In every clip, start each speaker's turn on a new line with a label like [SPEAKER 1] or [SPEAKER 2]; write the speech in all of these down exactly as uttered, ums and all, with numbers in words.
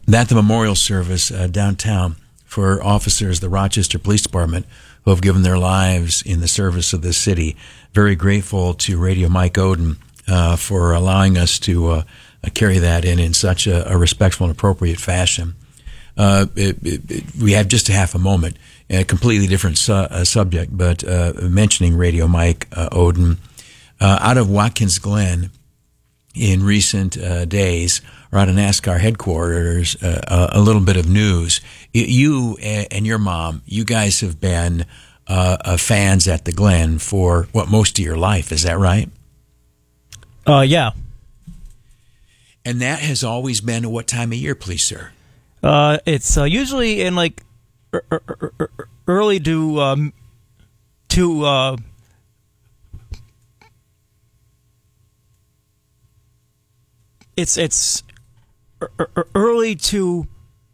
[SPEAKER 1] That the memorial service uh, downtown for officers, the Rochester Police Department, who have given their lives in the service of this city. Very grateful to Radio Mike Oden uh, for allowing us to uh, carry that in in such a, a respectful and appropriate fashion. Uh, it, it, it, we have just a half a moment, a completely different su- uh, subject, but uh, mentioning Radio Mike uh, Oden, uh, out of Watkins Glen in recent uh, days, or out of NASCAR headquarters, uh, a, a little bit of news. You and your mom, you guys have been uh, uh, fans at the Glen for, what, most of your life, is that right?
[SPEAKER 2] Uh, yeah.
[SPEAKER 1] And that has always been at what time of year, please, sir?
[SPEAKER 2] Uh, it's uh, usually in like er, er, er, early to um, to uh, it's it's er, er, early to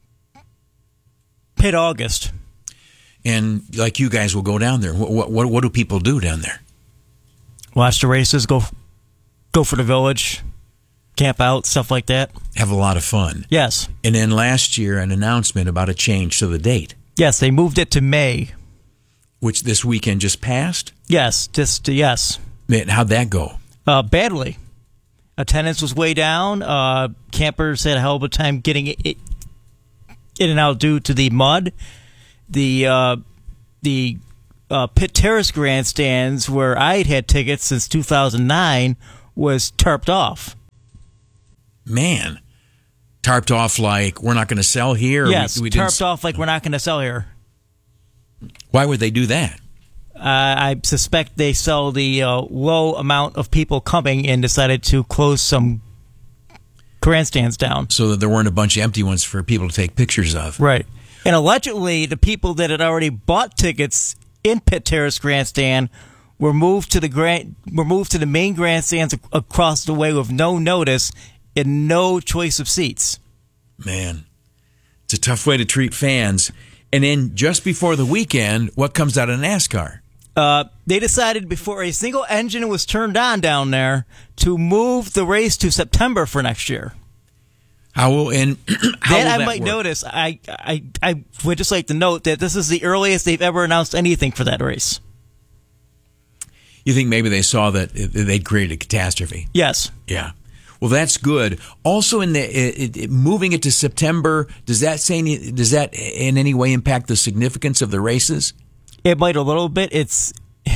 [SPEAKER 2] mid August.
[SPEAKER 1] And like you guys will go down there. What what what do people do down there?
[SPEAKER 2] Watch the races, go go for the village. Camp out, stuff like that.
[SPEAKER 1] Have a lot of fun.
[SPEAKER 2] Yes.
[SPEAKER 1] And then last year, an announcement about a change to the date.
[SPEAKER 2] Yes, they moved it to May.
[SPEAKER 1] Which this weekend just passed?
[SPEAKER 2] Yes, just, yes.
[SPEAKER 1] Man, how'd that go?
[SPEAKER 2] Uh, badly. Attendance was way down. Uh, campers had a hell of a time getting it in and out due to the mud. The, uh, the uh, Pitt Terrace grandstands, where I had had tickets since two thousand nine, was tarped off.
[SPEAKER 1] Man, tarped off like we're not going to sell here?
[SPEAKER 2] Yes,
[SPEAKER 1] we, we
[SPEAKER 2] tarped
[SPEAKER 1] didn't...
[SPEAKER 2] off like we're not going to sell here.
[SPEAKER 1] Why would they do that?
[SPEAKER 2] Uh, I suspect they saw the uh, low amount of people coming and decided to close some grandstands down.
[SPEAKER 1] So that there weren't a bunch of empty ones for people to take pictures of.
[SPEAKER 2] Right. And allegedly, the people that had already bought tickets in Pitt Terrace grandstand were moved to the grand, were moved to the main grandstands across the way with no notice and no choice of seats.
[SPEAKER 1] Man, it's a tough way to treat fans. And then just before the weekend, what comes out of NASCAR?
[SPEAKER 2] Uh, they decided before a single engine was turned on down there to move the race to September for next year.
[SPEAKER 1] How will and how
[SPEAKER 2] that
[SPEAKER 1] will
[SPEAKER 2] I
[SPEAKER 1] that
[SPEAKER 2] might
[SPEAKER 1] work?
[SPEAKER 2] notice. I, I I would just like to note that this is the earliest they've ever announced anything for that race.
[SPEAKER 1] You think maybe they saw that they'd created a catastrophe?
[SPEAKER 2] Yes.
[SPEAKER 1] Yeah. Well, that's good. Also, in the it, it, moving it to September, does that say any, does that in any way impact the significance of the races?
[SPEAKER 2] It might a little bit. It's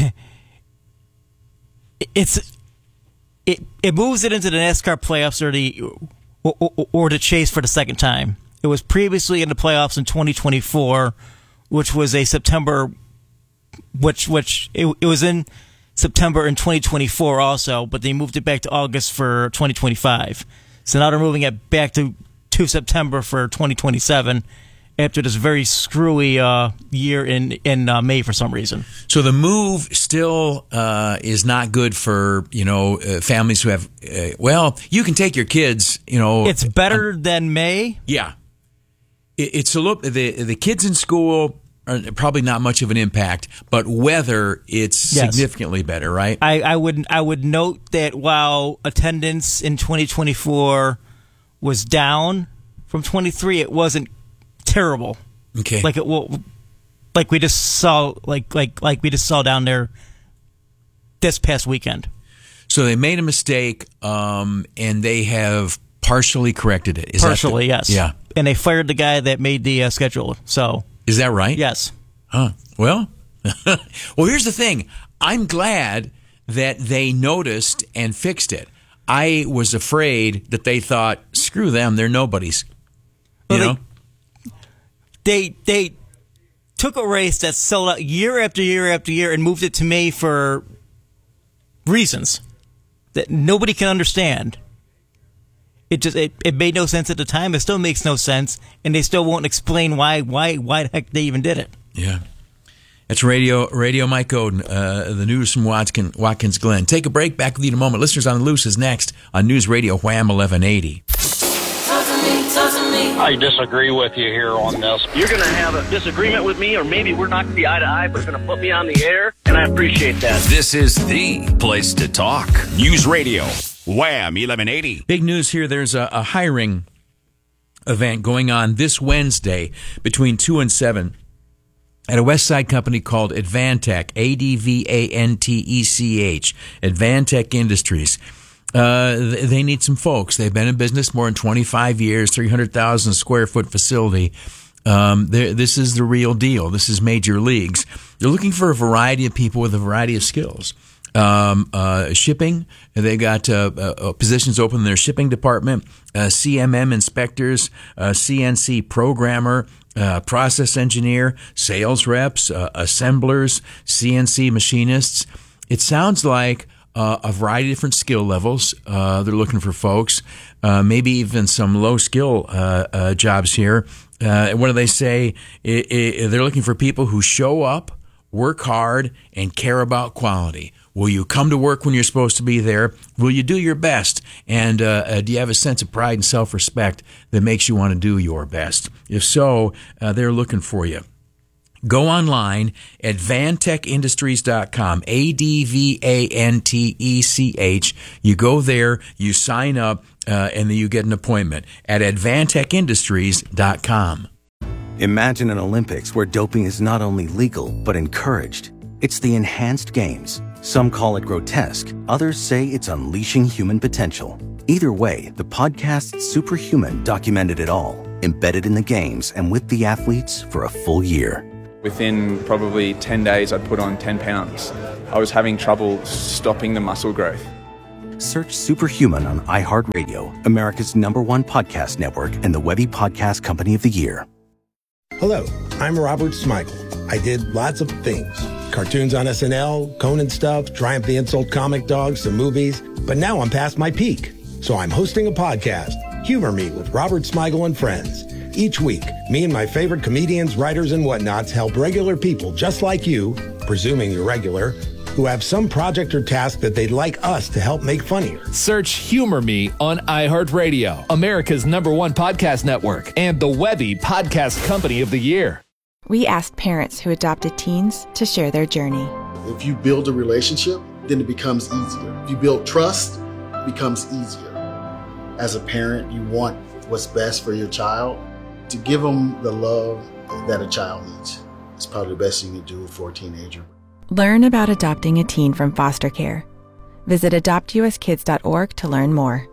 [SPEAKER 2] it's it it moves it into the NASCAR playoffs or the or, or, or the chase for the second time. It was previously in the playoffs in twenty twenty-four, which was a September, which which it, it was in September in twenty twenty-four also, but they moved it back to August for twenty twenty-five. So now they're moving it back to, to September for twenty twenty-seven after this very screwy uh, year in, in uh, May for some reason.
[SPEAKER 1] So the move still uh, is not good for, you know, uh, families who have, uh, well, you can take your kids, you know.
[SPEAKER 2] It's better uh, than May?
[SPEAKER 1] Yeah. It, it's a look, the, the kids in school are probably not much of an impact, but weather, it's
[SPEAKER 2] yes.
[SPEAKER 1] significantly better, right?
[SPEAKER 2] I, I would I would note that while attendance in twenty twenty-four was down from twenty-three, it wasn't terrible.
[SPEAKER 1] Okay.
[SPEAKER 2] Like it will, like we just saw like like like we just saw down there this past weekend.
[SPEAKER 1] So they made a mistake, um, and they have partially corrected it. Is
[SPEAKER 2] partially,
[SPEAKER 1] that the,
[SPEAKER 2] yes.
[SPEAKER 1] Yeah.
[SPEAKER 2] And they fired the guy that made the uh, schedule. So.
[SPEAKER 1] Is that right?
[SPEAKER 2] Yes.
[SPEAKER 1] Huh. Well, well, here's the thing. I'm glad that they noticed and fixed it. I was afraid that they thought, screw them, they're nobodies. You
[SPEAKER 2] well,
[SPEAKER 1] know?
[SPEAKER 2] They, they they took a race that sold out year after year after year and moved it to May for reasons that nobody can understand. It just it, it made no sense at the time. It still makes no sense, and they still won't explain why why why the heck they even did it.
[SPEAKER 1] Yeah, it's Radio Radio Mike Oden, uh, the news from Watkins, Watkins Glen. Take a break. Back with you in a moment. Listeners on the Loose is next on News Radio Wham eleven eighty.
[SPEAKER 3] I disagree with you here on this.
[SPEAKER 4] You're going to have a disagreement with me, or maybe we're not going to be eye to eye, but it's going to put me on the air, and I appreciate that.
[SPEAKER 5] This is the place to talk. News Radio Wham eleven eighty.
[SPEAKER 1] Big news here. There's a, a hiring event going on this Wednesday between two and seven at a West Side company called Advantech, A D V A N T E C H, Advantech Industries. Uh, they need some folks. They've been in business more than twenty-five years, three hundred thousand square foot facility. Um, this is the real deal. This is major leagues. They're looking for a variety of people with a variety of skills. Um, uh, shipping, they got uh, uh, positions open in their shipping department, uh, C M M inspectors, uh, C N C programmer, uh, process engineer, sales reps, uh, assemblers, C N C machinists. It sounds like uh, a variety of different skill levels. Uh, they're looking for folks, uh, maybe even some low skill uh, uh, jobs here. Uh, what do they say? It, it, they're looking for people who show up, work hard, and care about quality. Will you come to work when you're supposed to be there? Will you do your best? And uh, uh, do you have a sense of pride and self-respect that makes you want to do your best? If so, uh, they're looking for you. Go online at Advantech Industries dot com, A D V A N T E C H. You go there, you sign up, uh, and then you get an appointment at Advantech Industries dot com.
[SPEAKER 6] Imagine an Olympics where doping is not only legal, but encouraged. It's the Enhanced Games. Some call it grotesque. Others say it's unleashing human potential. Either way, the podcast Superhuman documented it all, embedded in the games and with the athletes for a full year.
[SPEAKER 7] Within probably ten days, I'd put on ten pounds. I was having trouble stopping the muscle growth.
[SPEAKER 6] Search Superhuman on iHeartRadio, America's number one podcast network and the Webby Podcast Company of the Year.
[SPEAKER 8] Hello, I'm Robert Smigel. I did lots of things. Cartoons on S N L, Conan stuff, Triumph the Insult comic dogs, some movies. But now I'm past my peak. So I'm hosting a podcast, Humor Me with Robert Smigel and Friends. Each week, me and my favorite comedians, writers, and whatnots help regular people just like you, presuming you're regular, who have some project or task that they'd like us to help make funnier.
[SPEAKER 5] Search Humor Me on iHeartRadio, America's number one podcast network, and the Webby Podcast Company of the Year.
[SPEAKER 9] We asked parents who adopted teens to share their journey.
[SPEAKER 10] If you build a relationship, then it becomes easier. If you build trust, it becomes easier. As a parent, you want what's best for your child. To give them the love that a child needs. It's probably the best thing you can do for a teenager.
[SPEAKER 9] Learn about adopting a teen from foster care. Visit adopt u s kids dot org to learn more.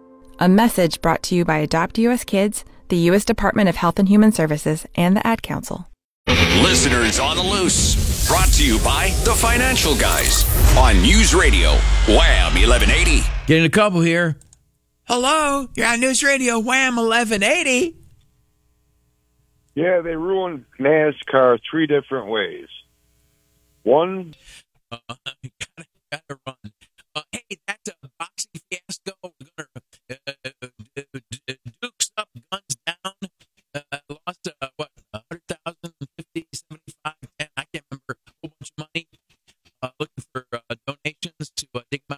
[SPEAKER 9] A message brought to you by Adopt U S Kids, the U S Department of Health and Human Services, and the Ad Council.
[SPEAKER 5] Listeners on the Loose, brought to you by the Financial Guys on News Radio, Wham eleven eighty.
[SPEAKER 1] Getting a couple here. Hello, you're on News Radio, Wham eleven eighty.
[SPEAKER 11] Yeah, they ruined NASCAR three different ways. One,
[SPEAKER 1] uh, gotta, gotta run. Uh, hey, that's a boxing fiasco. We're gonna uh, uh, Dukes up, guns down. Uh, lost uh, what, a hundred thousand, fifty, seventy-five, ten. I can't remember. A whole bunch of money. Uh, looking for uh, donations to uh, dig them